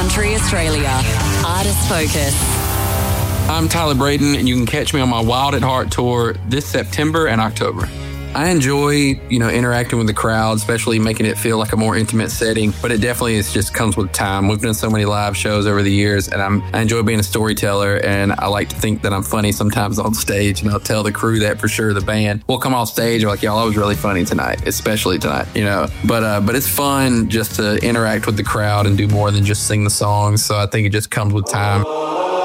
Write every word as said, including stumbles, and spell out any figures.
Country Australia. Artist Focus. I'm Tyler Braden, and you can catch me on my Wild at Heart tour this September and October. I enjoy, you know, interacting with the crowd, especially making it feel like a more intimate setting, but it definitely is just comes with time. We've done so many live shows over the years, and I'm, I enjoy being a storyteller, and I like to think that I'm funny sometimes on stage, and I'll tell the crew that for sure. The band will come off stage, and like, y'all, I was really funny tonight, especially tonight, you know, but, uh, but it's fun just to interact with the crowd and do more than just sing the songs. So I think it just comes with time.